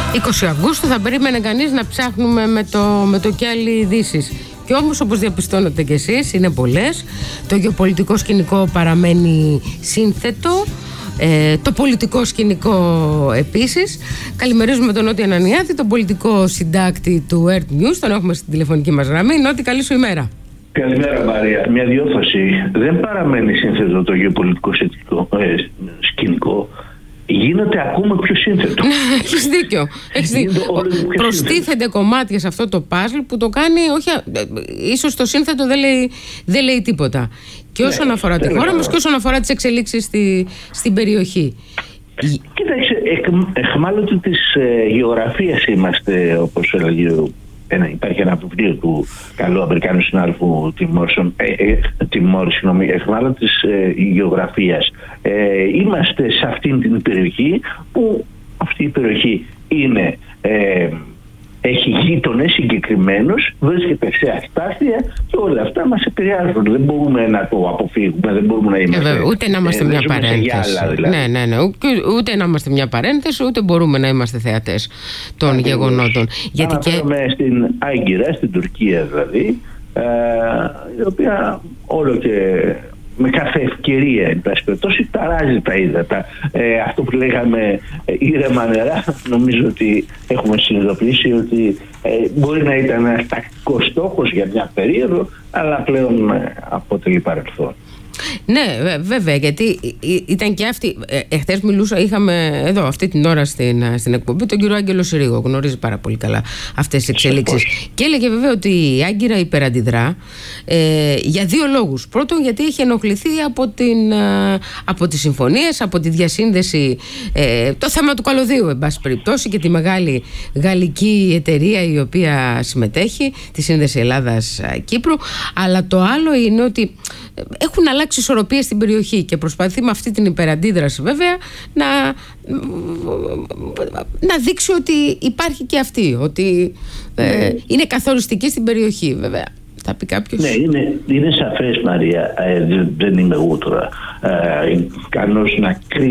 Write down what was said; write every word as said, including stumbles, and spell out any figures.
είκοσι Αυγούστου θα περίμενε κανείς να ψάχνουμε με το, με το κιάλι ειδήσεις. Και όμως, όπως διαπιστώνετε κι εσείς, είναι πολλές. Το γεωπολιτικό σκηνικό παραμένει σύνθετο. Ε, το πολιτικό σκηνικό επίσης. Καλημερίζουμε τον Νότι Ανανιάδη, τον πολιτικό συντάκτη του Earth News. Τον έχουμε στην τηλεφωνική μας γραμμή. Νότι, καλή σου ημέρα. Καλημέρα, Μαρία. Μια διόρθωση. Δεν παραμένει σύνθετο το γεωπολιτικό σκηνικό. Γίνεται ακόμα πιο σύνθετο. Έχεις δίκιο. Έχεις δίκιο. Προστίθενται κομμάτια σε αυτό το παζλ που το κάνει, όχι, ίσως το σύνθετο δεν λέει, δεν λέει τίποτα. Και όσον ναι, αφορά τη χώρα μας και όσον αφορά τις εξελίξεις στη, στην περιοχή. Κοίταξε, εχμάλωτοι της ε, γεωγραφίας είμαστε, όπως έλεγε ένα, υπάρχει ένα βιβλίο του καλού Αμερικάνου συνάδελφου Τιμόρ, συγγνώμη, εχμάλωτοι της ε, γεωγραφίας. Ε, είμαστε σε αυτήν την περιοχή που αυτή η περιοχή είναι, ε, έχει γείτονες συγκεκριμένους, βρίσκεται σε αστάθεια και όλα αυτά μας επηρεάζουν. Δεν μπορούμε να το αποφύγουμε, δεν μπορούμε να είμαστε. Ε, ούτε να είμαστε ε, μια παρένθεση. Γυάλα, δηλαδή. Ναι, ναι, ναι. Ούτε να είμαστε μια παρένθεση, ούτε μπορούμε να είμαστε θεατές των Ακριβώς. γεγονότων. Γιατί και... στην Άγκυρα, στην Τουρκία δηλαδή, ε, η οποία όλο και με κάθε ευκαιρία, εν πάση περιπτώσει, ταράζει τα ύδατα. Ε, αυτό που λέγαμε ε, ήρεμα νερά, νομίζω ότι έχουμε συνειδητοποιήσει ότι ε, μπορεί να ήταν ένας τακτικός στόχος για μια περίοδο, αλλά πλέον ε, αποτελεί παρελθόν. Ναι, βέβαια, γιατί ήταν και αυτή. Εχθές μιλούσα, είχαμε εδώ αυτή την ώρα στην, στην εκπομπή τον κύριο Άγγελο Συρίγο. Γνωρίζει πάρα πολύ καλά αυτές τις εξελίξεις. Και έλεγε βέβαια ότι η Άγκυρα υπεραντιδρά ε, για δύο λόγους. Πρώτον, γιατί έχει ενοχληθεί από, την, από τις συμφωνίες, από τη διασύνδεση, ε, το θέμα του καλωδίου, εν πάση περιπτώσει, και τη μεγάλη γαλλική εταιρεία η οποία συμμετέχει, τη Σύνδεση Ελλάδας-Κύπρου. Αλλά το άλλο είναι ότι έχουν αλλάξει ισορροπίες στην περιοχή και προσπαθεί με αυτή την υπεραντίδραση βέβαια να, να δείξει ότι υπάρχει και αυτή, ότι ε, είναι καθοριστική στην περιοχή βέβαια. Θα πει κάποιος. Ναι, είναι, είναι σαφές, Μαρία, ε, δεν είμαι εγώ τώρα ε, ικανός να κρίνω